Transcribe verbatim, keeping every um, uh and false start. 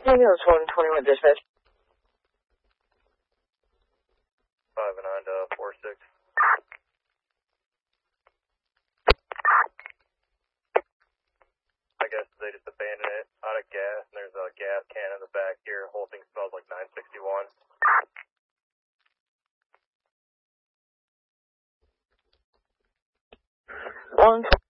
Ambulance one twenty-one dispatch. Five and nine to four six. I guess they just abandoned it out of gas, and there's a gas can in the back here. Whole thing smells like nine sixty-one. One.